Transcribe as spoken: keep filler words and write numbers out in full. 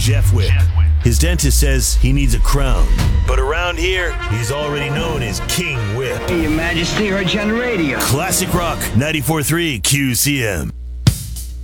Jeff Whip. His dentist says he needs a crown, but around here, he's already known as King Whip. Your Majesty, heard you on the radio. Classic Rock ninety-four point three Q C M.